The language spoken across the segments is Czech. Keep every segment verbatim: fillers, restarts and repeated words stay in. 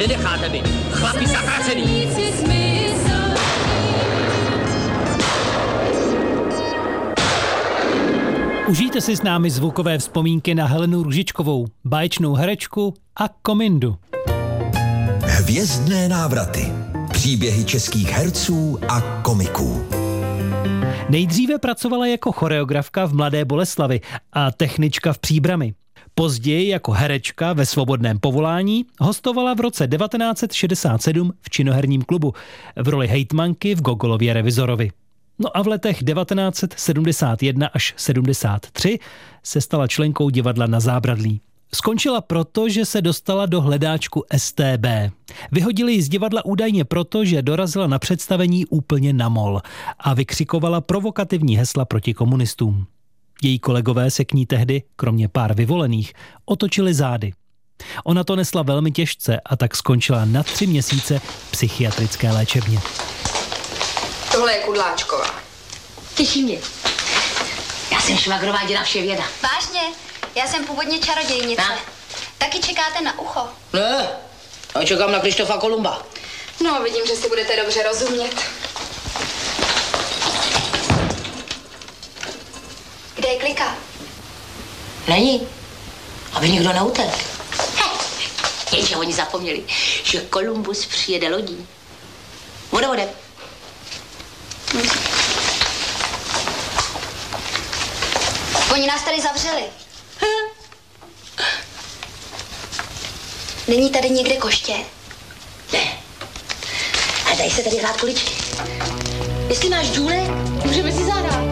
Nenecháte mi. Chlapi zatracený. Užijte si s námi zvukové vzpomínky na Helenu Růžičkovou, báječnou herečku a komindu. Hvězdné návraty. Příběhy českých herců a komiků. Nejdříve pracovala jako choreografka v Mladé Boleslavi a technička v Příbrami. Později jako herečka ve svobodném povolání hostovala v roce devatenáct set šedesát sedm v Činoherním klubu v roli hejtmanky v Gogolově Revizorovi. No a v letech devatenáct set sedmdesát jedna až sedmdesát tři se stala členkou divadla Na Zábradlí. Skončila proto, že se dostala do hledáčku S T B. Vyhodili ji z divadla údajně proto, že dorazila na představení úplně na mol a vykřikovala provokativní hesla proti komunistům. Její kolegové se k ní tehdy, kromě pár vyvolených, otočili zády. Ona to nesla velmi těžce a tak skončila na tři měsíce v psychiatrické léčebně. Tohle je Kudláčková. Těší mě. Já jsem švagrová děda Vševěda. Vážně? Já jsem původně čarodějnice. Na? Taky čekáte na ucho? Ne, já čekám na Krištofa Kolumba. No, vidím, že si budete dobře rozumět. Kde je klika? Není. Aby nikdo neutekl. Jenže oni zapomněli, že Kolumbus přijede lodí. Vodovodem. Hm. Oni nás tady zavřeli. Není tady někde koště? Ne. A dají se tady hrát kuličky. Jestli máš džůle, můžeme si zahrát.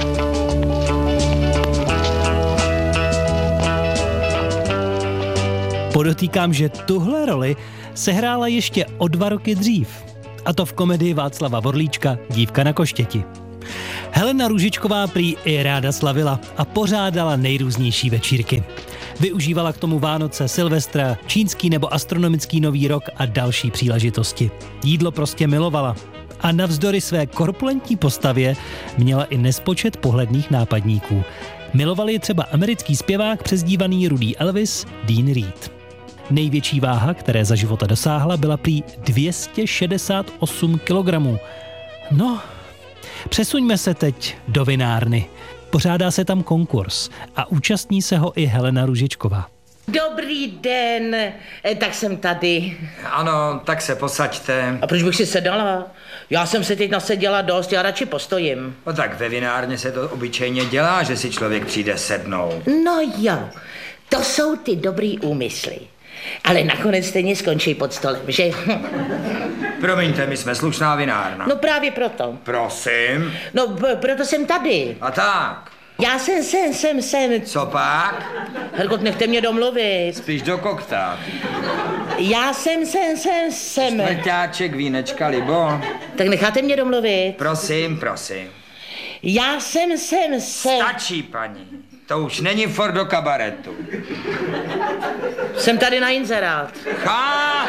Podotýkám, že tuhle roli sehrála ještě o dva roky dřív. A to v komedii Václava Vorlíčka Dívka na koštěti. Helena Růžičková prý i ráda slavila a pořádala nejrůznější večírky. Využívala k tomu Vánoce, Silvestra, čínský nebo astronomický nový rok a další příležitosti. Jídlo prostě milovala. A navzdory své korpulentní postavě měla i nespočet pohledných nápadníků. Miloval ji třeba americký zpěvák přezdívaný Rudý Elvis Dean Reed. Největší váha, které za života dosáhla, byla prý dvě stě šedesát osm kilogramů. No, přesuňme se teď do vinárny. Pořádá se tam konkurs a účastní se ho i Helena Růžičková. Dobrý den, e, tak jsem tady. Ano, tak se posaďte. A proč bych si sedala? Já jsem se teď naseděla dost, já radši postojím. No tak ve vinárně se to obyčejně dělá, že si člověk přijde sednout. No jo, to jsou ty dobrý úmysly. Ale nakonec stejně skončí pod stolem, že? Promiňte, my jsme slušná vinárna. No právě proto. Prosím. No p- proto jsem tady. A tak. Já jsem sem, sem, sem. Co pak? Herkot, nechte mě domluvit. Spíš do kokta. Já jsem sem, sem, sem. Smrťáček, vínečka, libo. Tak necháte mě domluvit. Prosím, prosím. Já jsem sem, sem. Stačí, paní. To už není for do kabaretu. Jsem tady na inzerát. Chá...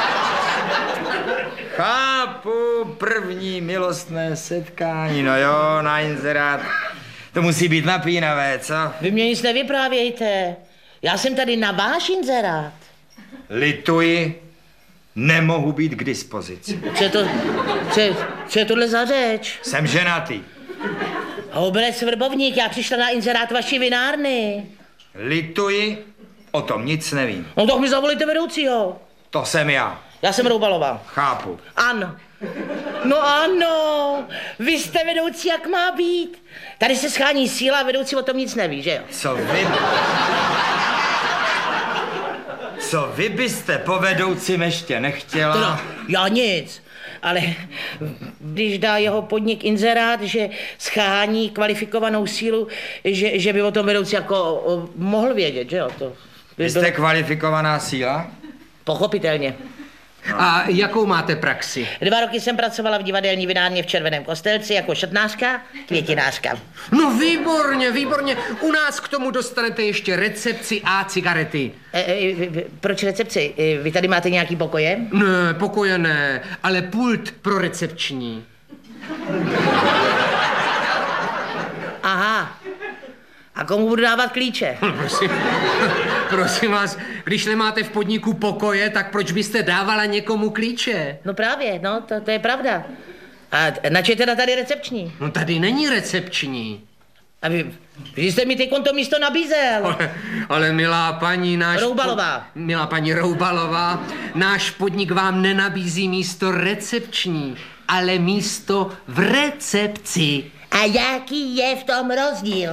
Chápu, první milostné setkání, no jo, na inzerát. To musí být napínavé, co? Vy mě nic nevyprávějte. Já jsem tady na váš inzerát. Lituji, nemohu být k dispozici. Co je to, co je, co je tohle za řeč? Jsem ženatý. Houblec Vrbovník, já přišla na inzerát vaší vinárny. Lituji, o tom nic nevím. No tak mi zavolíte vedoucího. To jsem já. Já jsem Roubalová. Chápu. Ano. No ano, vy jste vedoucí, jak má být. Tady se schání síla a vedoucí o tom nic neví, že jo? Co vy... Co vy byste po vedoucím ještě nechtěla? No, já nic. Ale když dá jeho podnik inzerát, že schání kvalifikovanou sílu, že, že by o tom vedoucí jako o, mohl vědět, že jo? To by Vy jste bylo... kvalifikovaná síla? Pochopitelně. A jakou máte praxi? Dva roky jsem pracovala v divadelní vinárně v Červeném Kostelci jako šatnářka, květinářka. No výborně, výborně. U nás k tomu dostanete ještě recepci a cigarety. E, e, proč recepci? E, vy tady máte nějaký pokoje? Ne, pokoje ne, ale pult pro recepční. Aha. A komu budu dávat klíče? Prosím. Prosím vás, když nemáte v podniku pokoje, tak proč byste dávala někomu klíče? No právě, no, to, to je pravda. A nač je teda tady recepční? No tady není recepční. A vy, vy jste mi teď to místo nabízel. Ale, ale milá paní, náš... Roubalová. Po, milá paní Roubalová, náš podnik vám nenabízí místo recepční, ale místo v recepci. A jaký je v tom rozdíl?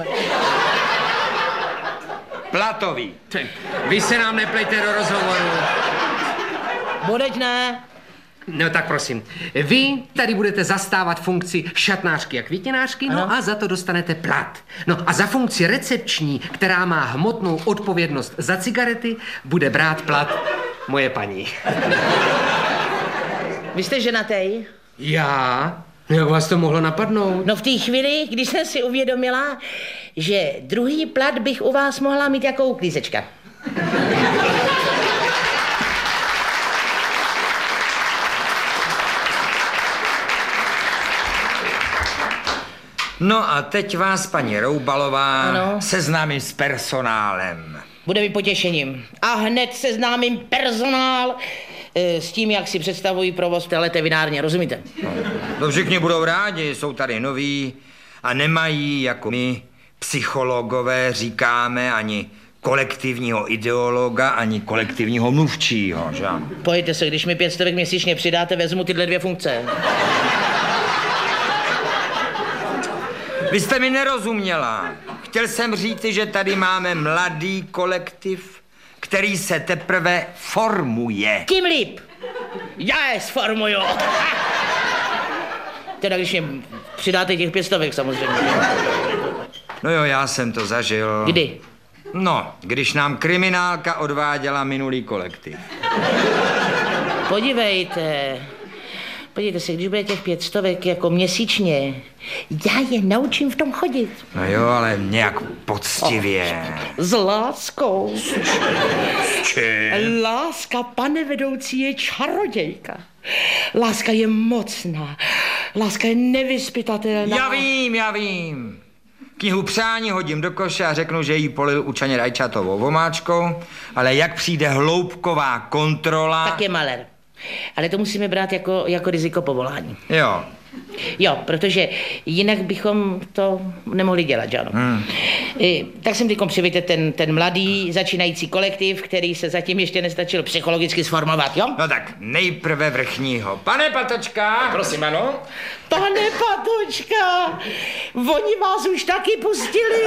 Platový. Vy se nám neplejte do rozhovoru. Bodeď ne. No tak prosím, vy tady budete zastávat funkci šatnářky a květinářky, no ano. a za to dostanete plat. No a za funkci recepční, která má hmotnou odpovědnost za cigarety, bude brát plat moje paní. Vy jste ženatej? Já? Jak vás to mohlo napadnout? No v té chvíli, když jsem si uvědomila, že druhý plat bych u vás mohla mít jako uklízečka. No a teď vás, paní Roubalová, ano. seznámím s personálem. Bude mi potěšením. A hned seznámím personál e, s tím, jak si představují provoz téhleté vinárně, rozumíte? No, to všichni budou rádi, jsou tady noví a nemají, jako my, psychologové, říkáme, ani kolektivního ideologa, ani kolektivního mluvčího, že? Pojďte se, když mi pět stovek měsíčně přidáte, vezmu tyhle dvě funkce. Vy jste mi nerozuměla. Chtěl jsem říct, že tady máme mladý kolektiv, který se teprve formuje. Tím líp. Já je sformuju. Teda když mě přidáte těch pět stovek samozřejmě. No jo, já jsem to zažil. Kdy? No, když nám kriminálka odváděla minulý kolektiv. Podívejte. Podívejte se, když bude těch pět stovek jako měsíčně, já je naučím v tom chodit. No jo, ale nějak poctivě. S láskou. S čím? Láska, pane vedoucí, je čarodějka. Láska je mocná. Láska je nevyzpytatelná. Já vím, já vím. Knihu Přání hodím do koše a řeknu, že jí polil učaně rajčatovou vomáčkou, ale jak přijde hloubková kontrola... Tak je malér. Ale to musíme brát jako, jako riziko povolání. Jo. Jo, protože jinak bychom to nemohli dělat, že ano? Hmm. I, tak jsem teďkom přivíte ten, ten mladý začínající kolektiv, který se zatím ještě nestačil psychologicky sformovat, jo? No tak nejprve vrchního. Pane Patočka! Prosím, ano? Pane Patočka, oni vás už taky pustili.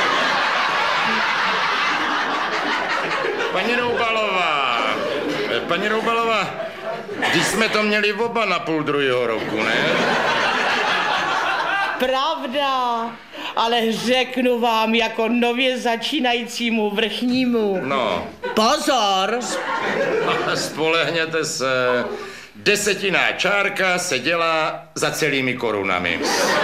Paní Roubalová, paní Roubalová, když jsme to měli oba na půl druhého roku, ne? Pravda, ale řeknu vám jako nově začínajícímu vrchnímu. No. Pozor! Spolehněte se, desetiná čárka se dělá za celými korunami.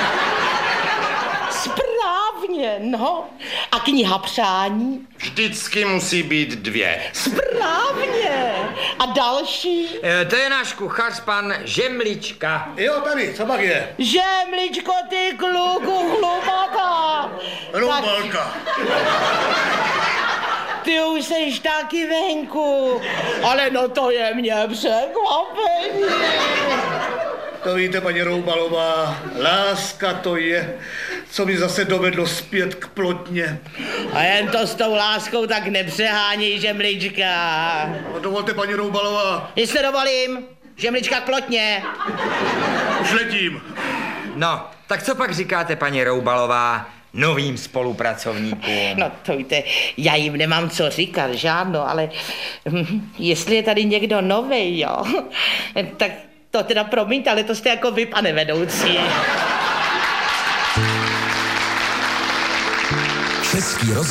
Správně, no. A kniha Přání? Vždycky musí být dvě. Správně. A další? E, to je náš kuchař, pan Žemlička. Jo, tady, co pak je? Žemličko, ty kluku, chlupata. Roubalka. Ty už seš taky venku. Ale no to je mě překvapení. To víte, paní Roubalová, láska to je, co mi zase dovedlo zpět k plotně. A jen to s tou láskou tak nepřehání, Žemlička. No dovolte, paní Roubalová. Jestli dovolím, Žemlička k plotně. Už letím. No, tak co pak říkáte, paní Roubalová, novým spolupracovníkům? No to víte, já jim nemám co říkat, žádno, ale hm, jestli je tady někdo novej, jo, tak to teda promiňte, ale to jste jako vy, pane vedoucí. Český roz...